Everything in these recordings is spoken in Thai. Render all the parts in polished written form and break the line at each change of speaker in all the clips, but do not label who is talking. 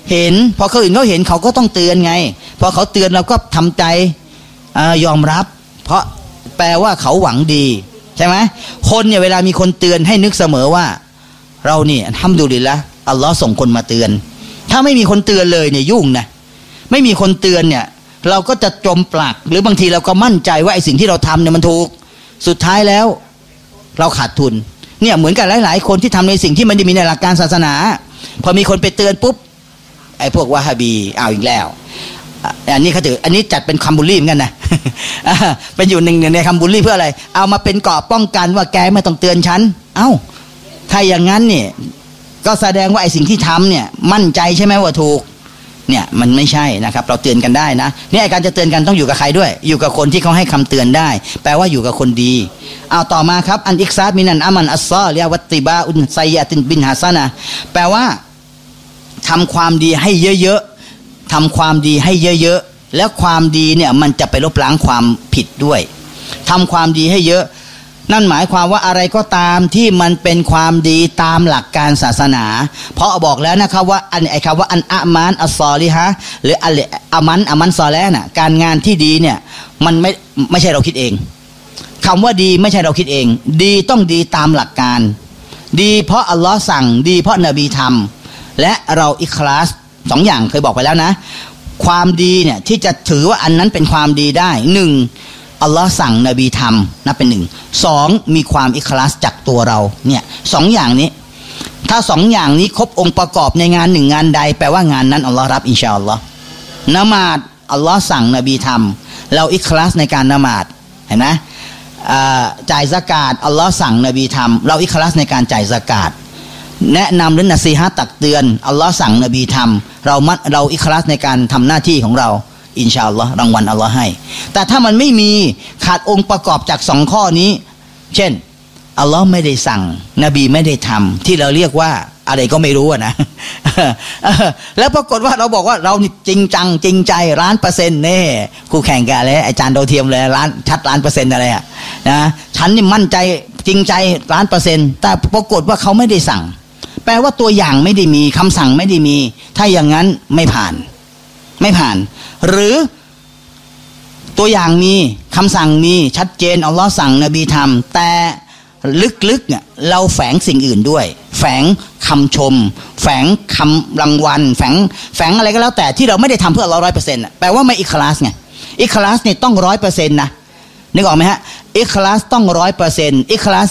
เห็นพอคนอื่นเขาเห็นเขาก็ต้องเตือนไงพอเขาเตือนเราก็ทำใจยอมรับเพราะแปลว่าเขาหวังดีใช่ไหมคนเนี่ยเวลามีคนเตือนให้นึกเสมอว่าเราเนี่ยอัลฮัมดุลิลละห์อัลลอฮ์ส่งคนมาเตือนถ้าไม่มีคนเตือนเลยเนี่ยยุ่งนะไม่มีคนเตือนเนี่ยเราก็จะจมปลักหรือบางทีเราก็มั่นใจว่าไอ้สิ่งที่เราทำเนี่ยมันถูกสุดท้ายแล้วเราขาดทุนเนี่ยเหมือนกับหลายๆคนที่ทำในสิ่งที่มันไม่มีในหลักการศาสนาพอมีคนไปเตือนปุ๊บไอ้พวกวะฮาบีเอาอีกแล้วอันนี้เขาถืออันนี้จัดเป็นคำบูลลี่เหมือนกันนะ เป็นอยู่หนึ่งในคำบูลลี่เพื่ออะไรเอามาเป็นเกราะป้องกันว่าแกไม่ต้องเตือนฉันเอ้าถ้าอย่างนั้นเนี่ยก็แสดงว่าไอ้สิ่งที่ทำเนี่ยมั่นใจใช่ไหมว่าถูกเนี่ยมันไม่ใช่นะครับเราเตือนกันได้นะเนี่ยการจะเตือนกันต้องอยู่กับใครด้วยอยู่กับคนที่เขาให้คำเตือนได้แปลว่าอยู่กับคนดีเอาต่อมาครับอันอิกซาดมินันอามันอัสซอลิยะวัตติบาอุนไซยะตินบินฮาซานะแปลว่าทำความดีให้เยอะๆทำความดีให้เยอะๆแล้วความดีเนี่ยมันจะไปลบล้างความผิดด้วยทำความดีให้เยอะนั่นหมายความว่าอะไรก็ตามที่มันเป็นความดีตามหลักการศาสนาเพราะบอกแล้วนะครับว่าไอ้คำว่าอันอะมานอัสซอลิฮะหรืออามันซอเลน่ะการงานที่ดีเนี่ยมันไม่ใช่เราคิดเองคำว่าดีไม่ใช่เราคิดเองดีต้องดีตามหลักการดีเพราะอัลลอฮ์สั่งดีเพราะนบีทำและเราอิคลาสสองอย่างเคยบอกไปแล้วนะความดีเนี่ยที่จะถือว่าอันนั้นเป็นความดีได้หนึ่งอัลลอฮ์สั่งนบีทำนับเป็นหนึ่งสองมีความอิคลาสจากตัวเราเนี่ยสองอย่างนี้ถ้าสองอย่างนี้ครบองค์ประกอบในงานหนึ่งงานใดแปลว่างานนั้นอัลลอฮ์รับอินชาอัลลอฮ์ละหมาดอัลลอฮ์สั่งนบีทำเราอิคลาสในการละหมาดเห็นไหมจ่ายซะกาตอัลลอฮ์สั่งนบีทำเราอิคลาสในการจ่ายซะกาตแนะนำหรือนะซีฮะห์ตักเตือนอัลลอฮ์สั่งนบีทำเราอิคลาสในการทำหน้าที่ของเราอินชาอัลลอฮ์รางวัลอัลลอฮ์ให้แต่ถ้ามันไม่มีขาดองค์ประกอบจากสองข้อนี้เช่นอัลลอฮ์ไม่ได้สั่งนบีไม่ได้ทำที่เราเรียกว่าอะไรก็ไม่รู้นะ แล้วปรากฏว่าเราบอกว่าเราจริงจังจริงใจ100%เนี่ยคู่แข่งกันเลยอาจารย์โดเทียมเลยชัด100%อะไรอะนะฉันนี่มั่นใจจริงใจ100%แต่ปรากฏว่าเขาไม่ได้สั่งแปลว่าตัวอย่างไม่ได้มีคำสั่งไม่ได้มีถ้าอย่างนั้นไม่ผ่านหรือตัวอย่างมีคำสั่งมีชัดเจนอัลลอฮ์สั่งนบีทำแต่ลึกๆเนี่ยเราแฝงสิ่งอื่นด้วยแฝงคำชมแฝงคำรางวัลแฝงอะไรก็แล้วแต่ที่เราไม่ได้ทำเพื่ออัลลอฮ์100%แปลว่าไม่อิคลาสไงอิคลาสเนี่ยต้อง100%นะนึกออกไหมฮะอิคลาสต้อง100%อิคลาส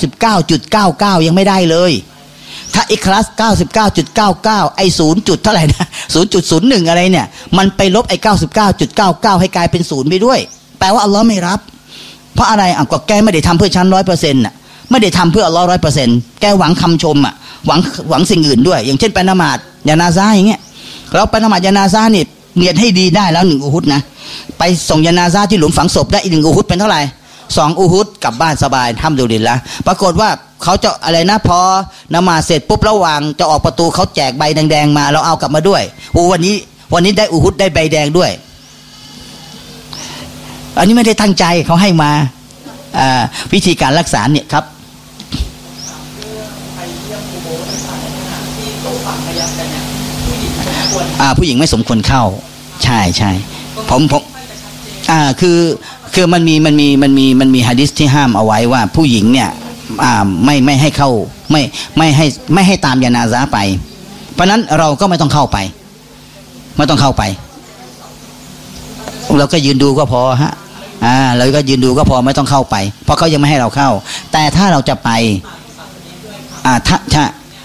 99.99 ยังไม่ได้เลยถ้าอิคลาส 99.99 ไอ้0จุดเท่าไหร่นะ 0.01 อะไรเนี่ยมันไปลบไอ้ 99.99 ให้กลายเป็น0ไปด้วยแปลว่าอัลลอฮ์ไม่รับเพราะอะไรก็แกไม่ได้ทำเพื่อฉัน 100% น่ะไม่ได้ทำเพื่ออัลลอฮ์ 100% แกหวังคำชมอ่ะหวังสิ่งอื่นด้วยอย่างเช่นไปละหมาดยานาซาอย่างเงี้ยเราไปละหมาดยานาซาเนี่ยเนียดให้ดีได้แล้ว1อูฮุดนะไปส่งยานาซาที่หลุมฝังศพได้อีก1อูฮุดเป็นเท่าไหร่2อูฮุดกลับบ้านสบายอัลฮัมดุลิลละห์ปรากฏว่าเขาจะอะไรนะพอนมาเสร็จปุ๊บระหว่างจะออกประตูเขาแจกใบแดงๆมาเราเอากลับมาด้วยวันนี้ได้อูฮุดได้ใบแดงด้วยอันนี้ไม่ได้ตั้งใจเขาให้มาวิธีการรักษาเนี่ยครับผู้หญิงไม่สมควรเข้าใช่ผมคือมันมีหะดีษที่ห้ามเอาไว้ว่าผู้หญิงเนี่ยไม่ให้เข้าไม่ให้ตามยานาซาไปเพราะนั้นเราก็ไม่ต้องเข้าไปเราก็ยืนดูก็พอฮะเราก็ยืนดูก็พอไม่ต้องเข้าไปเพราะเขายังไม่ให้เราเข้าแต่ถ้าเราจะไปถ้า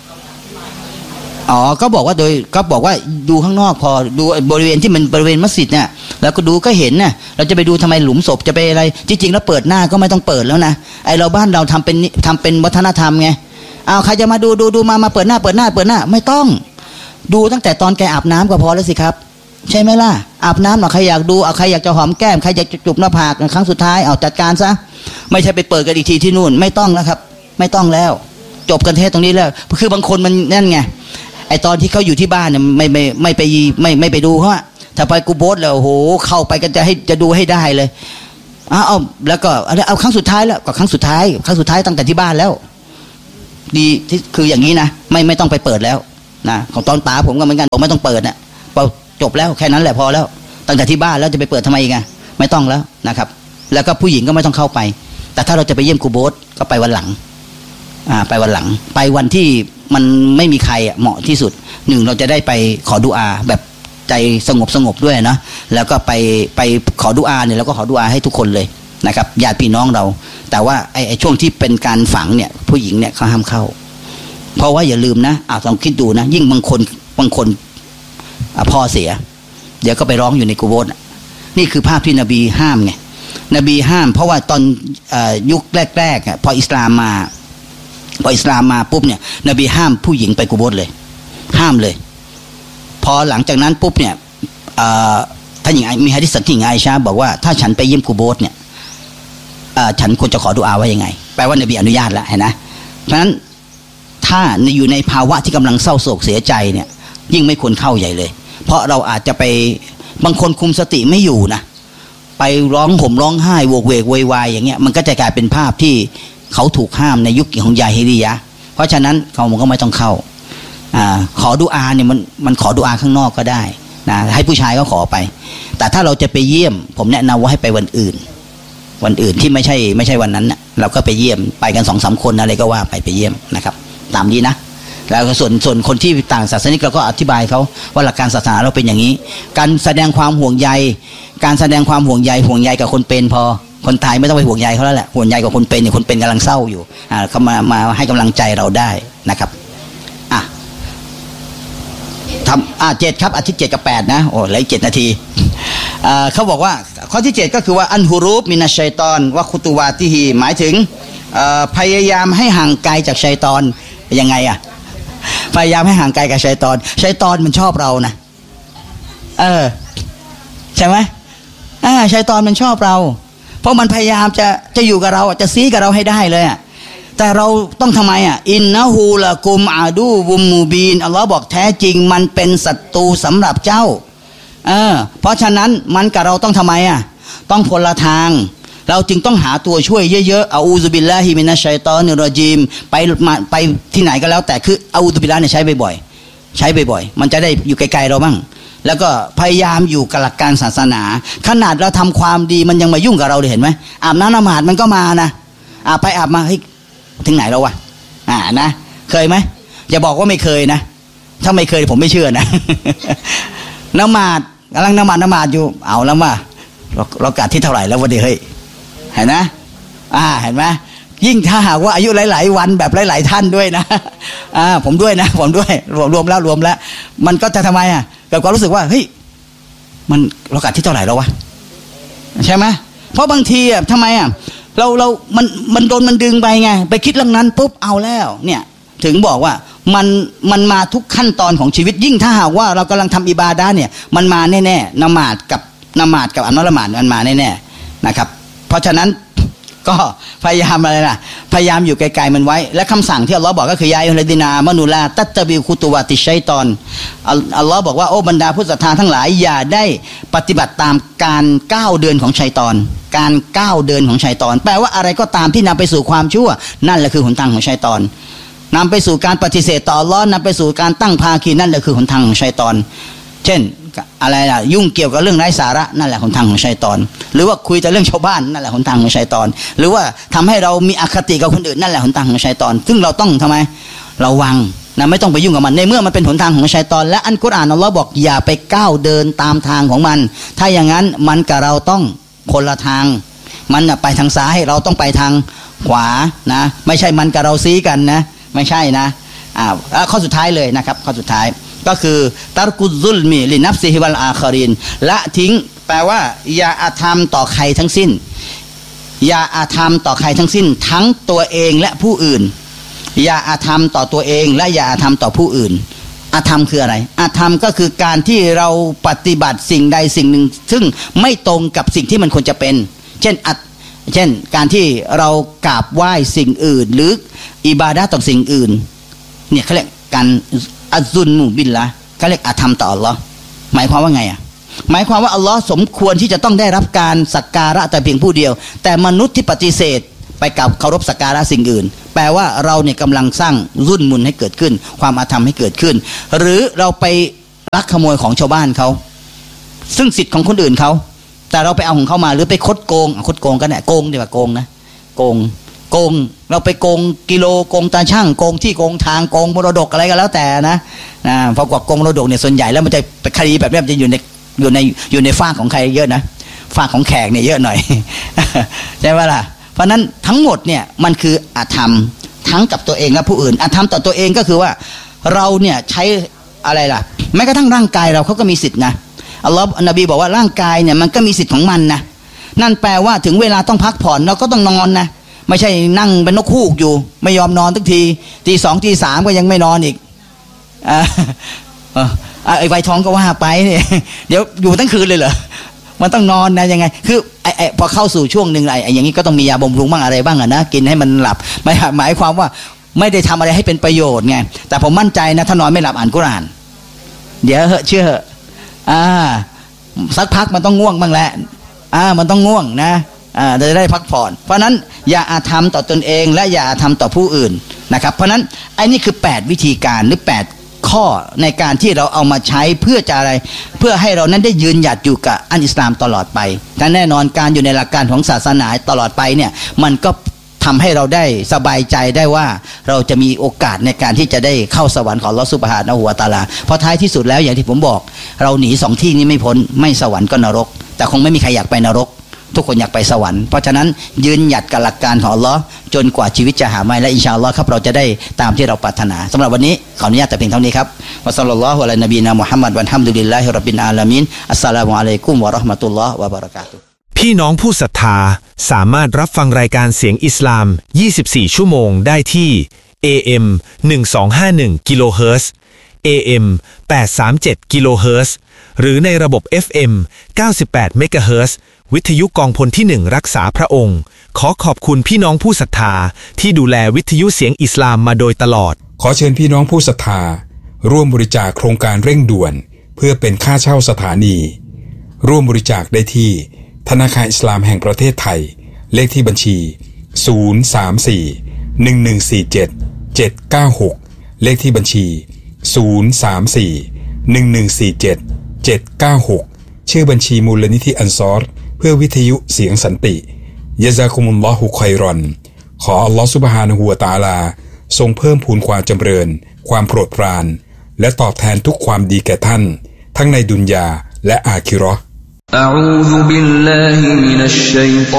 ก็บอกว่าดูข้างนอกพอดูบริเวณที่มันบริเวณมัสยิดเนี่ยแล้วก็ดูก็เห็นน่ะเราจะไปดูทำไมหลุมศพจะไปอะไรจริงๆแล้วเปิดหน้าก็ไม่ต้องเปิดแล้วนะไอเราบ้านเราทำเป็นวัฒนธรรมไงใครจะมาดูมาเปิดหน้าไม่ต้องดูตั้งแต่ตอนแกอาบน้ำก็พอแล้วสิครับใช่ไหมล่ะอาบน้ำหรอใครอยากดูใครอยากจะหอมแก้มใครอยากจะจูบหน้าผากครั้งสุดท้ายจัดการซะไม่ใช่ไปเปิดกันอีกทีที่นู่นไม่ต้องแล้วครับไม่ต้องแล้วจบกันเทศตรงนี้แล้วคือบางคนมันนั่นไงไอตอนที่เขาอยู่ที่บ้านเนี่ยไม่ไปดูเขาถ้าไปกูโบสแล้วโอ้โหเข้าไปกันจะดูให้ได้เลยเอาแล้วก็เอาครั้งสุดท้ายแล้วก็ครั้งสุดท้ายตั้งแต่ที่บ้านแล้วดีที่คืออย่างนี้นะไม่ต้องไปเปิดแล้วนะของตอนป๋าผมก็เหมือนกันผมไม่ต้องเปิดนะพอจบแล้วแค่นั้นแหละพอแล้วตั้งแต่ที่บ้านแล้วจะไปเปิดทำไมอีกอะไม่ต้องแล้วนะครับแล้วก็ผู้หญิงก็ไม่ต้องเข้าไปแต่ถ้าเราจะไปเยี่ยมกูโบสก็ไปวันหลังไปวันหลังไปวันที่มันไม่มีใครเหมาะที่สุดหนึ่งเราจะได้ไปขอดุอาแบบใจสงบด้วยนะแล้วก็ไปขอดุอาเนี่ยเราก็ขอดุอาให้ทุกคนเลยนะครับญาติพี่น้องเราแต่ว่าไอ้ช่วงที่เป็นการฝังเนี่ยผู้หญิงเนี่ยเขาห้ามเข้าเพราะว่าอย่าลืมนะลองคิดดูนะยิ่งบางคนพ่อเสียเดี๋ยวก็ไปร้องอยู่ในกุโบสนี่คือภาพที่นบีห้ามไงนบีห้ามเพราะว่าตอนยุคแรกๆพออิสลามมาปุ๊บเนี่ยนบีห้ามผู้หญิงไปกุโบสเลยห้ามเลยพอหลังจากนั้นปุ๊บเนี่ยท่านหญิงมีหะดีษที่หญิงไอชาบอกว่าถ้าฉันไปเยี่ยมกุโบสเนี่ยฉันควรจะขอดุอาว่ายังไงแปลว่านบีอนุญาตแล้วเห็นนะเพราะฉะนั้นถ้าอยู่ในภาวะที่กำลังเศร้าโศกเสียใจเนี่ยยิ่งไม่ควรเข้าใหญ่เลยเพราะเราอาจจะไปบางคนคุมสติไม่อยู่นะไปร้องห่มร้องไห้โวกเวกโวยวายอย่างเงี้ยมันก็จะกลายเป็นภาพที่เขาถูกห้ามในยุคของยาฮิลิยะห์เพราะฉะนั้นเขาก็ไม่ต้องเข้าขอดุอาเนี่ยมันขอดุอาข้างนอกก็ได้นะให้ผู้ชายก็ขอไปแต่ถ้าเราจะไปเยี่ยมผมแนะนำว่าให้ไปวันอื่นที่ไม่ใช่วันนั้นนะเราก็ไปเยี่ยมไปกัน 2-3 คนอะไรก็ว่าไปเยี่ยมนะครับตามนี้นะแล้วส่วนคนที่ต่างศาสนิกเราก็อธิบายเขาว่าหลักการศาสนาเราเป็นอย่างนี้การแสดงความห่วงใยกับคนเป็นพอคนตายไม่ต้องไปห่วงใยเขาแล้วแหละห่วงใยกับคนเป็นเนี่ยคนเป็นกำลังเศร้าอยู่เขามาให้กำลังใจเราได้นะครับ7ครับอาทิตย์7 กับ 8นะโอ้เหลืออีก7 นาทีเขาบอกว่าข้อที่7ก็คือว่าอันฮุรูบมินัชชัยฏอนวะคุตุวาติฮีหมายถึงพยายามให้ห่างไกลจากชัยฏอนยังไงพยายามให้ห่างไกลกับชัยฏอนมันชอบเรานะใช่ไหมชัยฏอนมันชอบเราเพราะมันพยายามจะอยู่กับเราจะซีกับเราให้ได้เลยแต่เราต้องทำไมอินนะฮูละกุมอาดูวุมมูบีนอัลลอฮ์บอกแท้จริงมันเป็นศัตรูสำหรับเจ้าเพราะฉะนั้นมันกับเราต้องทำไมต้องคนละทางเราจึงต้องหาตัวช่วยเยอะๆอูซุบิลลาฮิมินัชชัยฏอนิรเราะญีมไปที่ไหนก็แล้วแต่คืออูซุบิลลาห์เนี่ยใช้บ่อยมันจะได้อยู่ไกลๆเราบ้างแล้วก็พยายามอยู่กับหลักการศาสนาขนาดเราทำความดีมันยังมายุ่งกับเราเลยเห็นไหมอาบน้ำละหมาดมันก็มานะไปอาบมาถึงไหนแล้ววะนะเคยไหมอย่าบอกว่าไม่เคยนะถ้าไม่เคยผมไม่เชื่อนะ ละหมาดกำลังละหมาดอยู่เอาแล้วมาเรากัดที่เท่าไหร่แล้ววันนี้เฮ้ยเห็นนะเห็นไหมยิ่งถ้าหากว่าอายุหลายๆวันแบบหลายๆท่านด้วยนะผมด้วยรวมแล้วมันก็จะทำไมเกิดความรู้สึกว่าเฮ้ยมันเรากัดที่เท่าไหร่แล้ววะใช่ไหมเพราะบางทีทำไมมันโดนมันดึงไปไงไปคิดเรื่องนั้นปุ๊บเอาแล้วเนี่ยถึงบอกว่ามันมาทุกขั้นตอนของชีวิตยิ่งถ้าหากว่าเรากำลังทำอิบาดะห์เนี่ยมันมาแน่ๆละหมาดกับอันละหมาดมันมาแน่ๆนะครับเพราะฉะนั้นก็พยายามอะไรนะพยายามอยู่ไกลๆมันไว้และคำสั่งที่อัลลอฮ์บอกก็คือยาอัยยูฮัลลดีนามะนูลาตัตตะบิคุตุวาติชัยฏอนอัลลอฮ์บอกว่าโอ้บรรดาผู้ศรัทธาทั้งหลายอย่าได้ปฏิบัติตามการก้าวเดินของชัยฏอนการก้าวเดินของชัยฏอนแปลว่าอะไรก็ตามที่นำไปสู่ความชั่วนั่นแหละคือหนทางของชัยฏอนนำไปสู่การปฏิเสธต่ออัลลอฮ์นำไปสู่การตั้งภาคีนั่นแหละคือหนทางของชัยฏอนเช่นอะไรล่ะยุ่งเกี่ยวกับเรื่องไร้สาระนั่นแหละหนทางของชัยฏอนหรือว่าคุยแต่เรื่องชาวบ้านนั่นแหละหนทางของชัยฏอนหรือว่าทำให้เรามีอคติกับคนอื่นนั่นแหละหนทางของชัยฏอนซึ่งเราต้องทำไมระวังนะไม่ต้องไปยุ่งกับมันในเมื่อมันเป็นหนทางของชัยฏอนและอัลกุรอานอัลลอฮ์บอกอย่าไปก้าวเดินตามทางของมันถ้าอย่างนั้นมันกับเราต้องคนละทางมันไปทางซ้ายเราต้องไปทางขวานะไม่ใช่มันกับเราซีกันนะไม่ใช่นะข้อสุดท้ายเลยนะครับข้อสุดท้ายก็คือตารกุซุลมีลินัฟซิฮิวัลอาคารินละทิ้งแปลว่าอย่าอาธรรมต่อใครทั้งสิ้นอย่าอาธรรมต่อใครทั้งสิ้นทั้งตัวเองและผู้อื่นอย่าอาธรรมต่อตัวเองและอย่าอาธรรมต่อผู้อื่นอาธรรมคืออะไรอาธรรมก็คือการที่เราปฏิบัติสิ่งใดสิ่งหนึ่งซึ่งไม่ตรงกับสิ่งที่มันควรจะเป็นเช่นการที่เรากราบไหว้สิ่งอื่นหรืออิบาดะห์ต่อสิ่งอื่นเนี่ยเขาเรียกการอัซซุนมุบิลละเขาเรียกอาธรรมต่ออัลลอฮ์หมายความว่าไงหมายความว่าอัลลอฮ์สมควรที่จะต้องได้รับการสักการะแต่เพียงผู้เดียวแต่มนุษย์ที่ปฏิเสธไปกับเคารพสักการะสิ่งอื่นแปลว่าเราเนี่ยกำลังสร้างรุ่นมุนให้เกิดขึ้นความอาธรรมให้เกิดขึ้นหรือเราไปลักขโมยของชาวบ้านเขาซึ่งสิทธิ์ของคนอื่นเขาแต่เราไปเอาของเขามาหรือไปคดโกงก็ได้โกงดีกว่าโกงนะโกงเราไปโกงกิโลโกงตาช่างโกงที่โกงทางโกงมรดกอะไรก็แล้วแต่นะเพราะว่าโกงมรดกเนี่ยส่วนใหญ่แล้วมันจะคดีแบบนี้มันจะอยู่ในฝ้าของใครเยอะนะฝ้าของแขกเนี่ยเยอะหน่อย ใช่ไหมล่ะเพราะนั้นทั้งหมดเนี่ยมันคืออาธรรมทั้งกับตัวเองและผู้อื่นอาธรรมต่อตัวเองก็คือว่าเราเนี่ยใช้อะไรล่ะแม้กระทั่งร่างกายเราเขาก็มีสิทธินะอัลลอฮ์นบีบอกว่าร่างกายเนี่ยมันก็มีสิทธิ์ของมันนะนั่นแปลว่าถึงเวลาต้องพักผ่อนเราก็ต้องนอนนะไม่ใช่นั่งเป็นนกฮูกอยู่ไม่ยอมนอนทุกทีตีสองตีสามก็ยังไม่นอนอีกไอ้ไวท้องก็ว่าไปเนี่ยเดี๋ยวอยู่ทั้งคืนเลยเหรอมันต้องนอนนะยังไงคือพอเข้าสู่ช่วงหนึ่งไอ้อย่างนี้ก็ต้องมียาบำรุงบ้างอะไรบ้างนะกินให้มันหลับหมายความว่าไม่ได้ทำอะไรให้เป็นประโยชน์ไงแต่ผมมั่นใจนะถ้านอนไม่หลับอ่านกุรอานเดี๋ยวเชื่อสักพักมันต้องง่วงบ้างแหละมันต้องง่วงนะจะได้พักผ่อนเพราะนั้นอย่าอาธรรมต่อตนเองและอย่าอาธรรมต่อผู้อื่นนะครับเพราะนั้นไอ้นี่คือ8วิธีการหรือ8ข้อในการที่เราเอามาใช้เพื่อจะอะไรเพื่อให้เรานั้นได้ยืนหยัดอยู่กับอันอิสลามตลอดไปแต่แน่นอนการอยู่ในหลักการของศาสนาตลอดไปเนี่ยมันก็ทำให้เราได้สบายใจได้ว่าเราจะมีโอกาสในการที่จะได้เข้าสวรรค์ของอัลเลาะห์ซุบฮานะฮูวะตะอาลาเพราะท้ายที่สุดแล้วอย่างที่ผมบอกเราหนี2ที่นี้ไม่พ้นไม่สวรรค์ก็นรกแต่คงไม่มีใครอยากไปนรกทุกคนอยากไปสวรรค์เพราะฉะนั้นยืนหยัดกับหลักการของอัลเลาะห์จนกว่าชีวิตจะหาไม่และอินชาอัลลอฮ์ครับเราจะได้ตามที่เราปรารถนาสำหรับวันนี้ขออนุญาตแต่เพียงเท่านี้ครับวะศ็อลลัลลอฮุอะลานบีนะมุฮัมมัดวัลฮัมดุลิลลาฮิร็อบบิลอาลามีนอัสสลามุอะลัยกุมวะเราะห์มะตุลลอฮ์วะบะเราะกาตุฮ์
พี่น้องผู้ศรัทธาสามารถรับฟังรายการเสียงอิสลาม24ชั่วโมงได้ที่ AM 1251กิโลเฮิรตซ์ AM 837กิโลเฮิรตซ์หรือในระบบ FM 98เมกะเฮิรตซ์วิทยุกองพลที่1รักษาพระองค์ขอขอบคุณพี่น้องผู้ศรัทธาที่ดูแลวิทยุเสียงอิสลามมาโดยตลอด
ขอเชิญพี่น้องผู้ศรัทธาร่วมบริจาคโครงการเร่งด่วนเพื่อเป็นค่าเช่าสถานีร่วมบริจาคได้ที่ธนาคารอิสลามแห่งประเทศไทยเลขที่บัญชี034-1147-796เลขที่บัญชี034-1147-796ชื่อบัญชีมูลนิธิอันซอรเพื่อวิทยุเสียงสันติยะซากุมุลลอฮุค็อยรอนขออัลลอฮฺซุบฮานะฮูวะตะอาลาทรงเพิ่มพูนความจำเริญความโปรดปรานและตอบแทนทุกความดีแก่ท่านทั้งในดุนยาและอาคิเราะห์